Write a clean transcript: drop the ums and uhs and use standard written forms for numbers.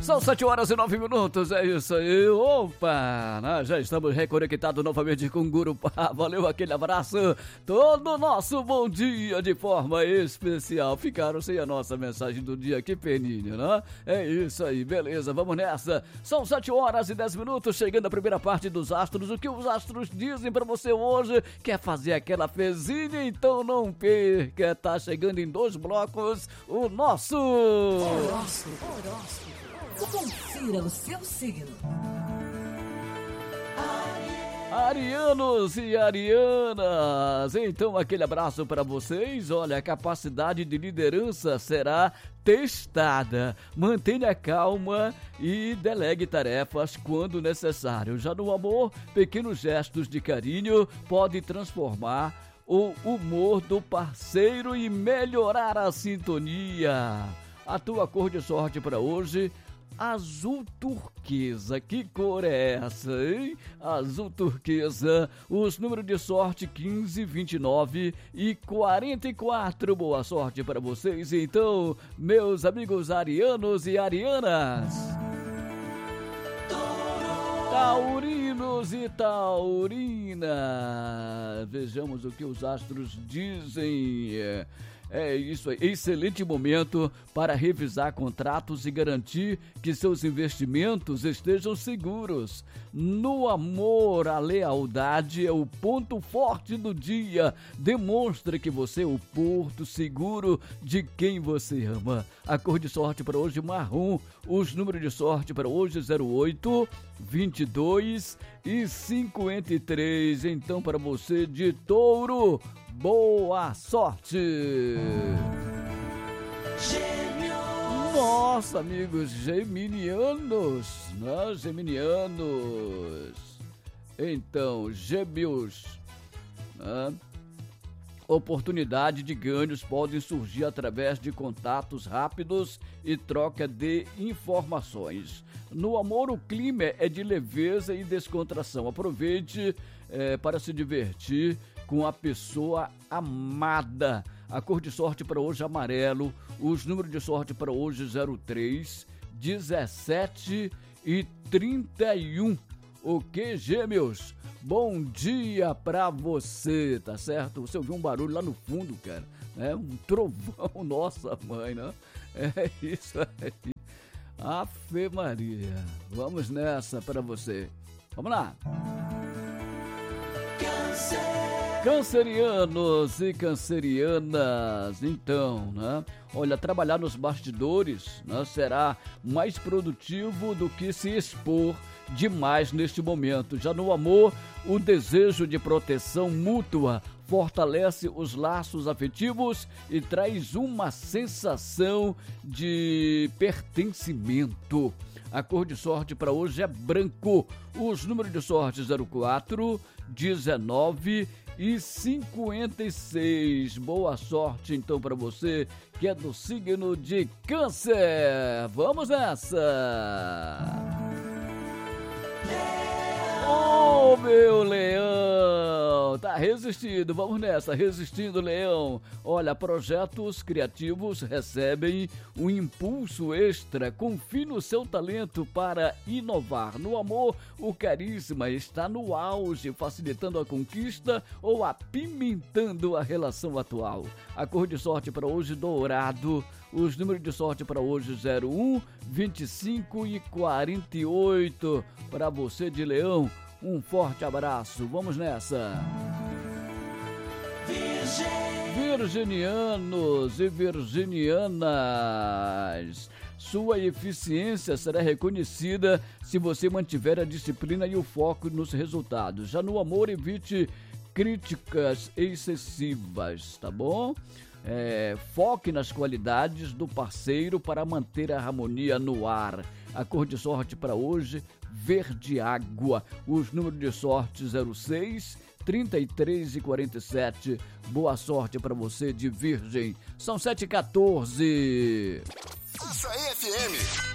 São 7h09, é isso aí. Opa, nós já estamos reconectados novamente com o Gurupá. Valeu, aquele abraço. Todo nosso bom dia de forma especial. Ficaram sem a nossa mensagem do dia, que peninha, né? É isso aí, beleza, vamos nessa. São 7h10, chegando a primeira parte dos astros. O que os astros dizem pra você hoje? Quer fazer aquela fezinha? Então não perca. Tá chegando em 2 blocos o nosso Horóscopo. Confira o seu signo. Arianos e arianas, então aquele abraço para vocês. Olha, a capacidade de liderança será testada. Mantenha calma e delegue tarefas quando necessário. Já no amor, pequenos gestos de carinho podem transformar o humor do parceiro e melhorar a sintonia. A tua cor de sorte para hoje: azul turquesa. Que cor é essa, hein? Azul turquesa. Os números de sorte: 15, 29 e 44. Boa sorte para vocês, então, meus amigos arianos e arianas. Taurinos e taurinas, vejamos o que os astros dizem. É isso aí, excelente momento para revisar contratos e garantir que seus investimentos estejam seguros. No amor, a lealdade é o ponto forte do dia. Demonstre que você é o porto seguro de quem você ama. A cor de sorte para hoje: marrom. Os números de sorte para hoje: 08, 22 e 53. Então, para você de Touro, boa sorte! Gêmeos! Nossa, amigos geminianos, né? Geminianos. Então, Gêmeos, né? Oportunidade de ganhos podem surgir através de contatos rápidos e troca de informações. No amor, o clima é de leveza e descontração. Aproveite para se divertir com a pessoa amada. A cor de sorte para hoje: amarelo. Os números de sorte para hoje: 03, 17 e 31. Ok, Gêmeos? Bom dia pra você, tá certo? Você ouviu um barulho lá no fundo, cara? É um trovão, nossa mãe, né? É isso aí. Ave Maria. Vamos nessa pra você. Vamos lá. Cancerianos e cancerianas, então, né? Olha, trabalhar nos bastidores, né, será mais produtivo do que se expor demais neste momento. Já no amor, o desejo de proteção mútua fortalece os laços afetivos e traz uma sensação de pertencimento. A cor de sorte para hoje é branco. Os números de sorte: 04, 19 e 56. Boa sorte, então, para você que é do signo de Câncer. Vamos nessa! Oh, meu leão, tá resistindo, vamos nessa, resistindo, leão. Olha, projetos criativos recebem um impulso extra. Confie no seu talento para inovar. No amor, o carisma está no auge, facilitando a conquista ou apimentando a relação atual. A cor de sorte para hoje: dourado. Os números de sorte para hoje: 01, 25 e 48. Para você de Leão, um forte abraço. Vamos nessa. Virginianos e virginianas, sua eficiência será reconhecida se você mantiver a disciplina e o foco nos resultados. Já no amor, evite críticas excessivas, tá bom? Foque nas qualidades do parceiro para manter a harmonia no ar. A cor de sorte para hoje: verde água. Os números de sorte: 06, 33 e 47. Boa sorte para você de Virgem. São 7h14. Açaí FM.